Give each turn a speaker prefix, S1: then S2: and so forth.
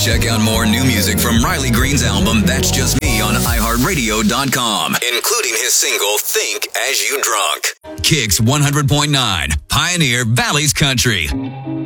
S1: Check out more new music from Riley Green's album, That's Just Me, on iHeartRadio.com, including his single, Think As You Drunk. Kicks 100.9, Pioneer Valley's Country.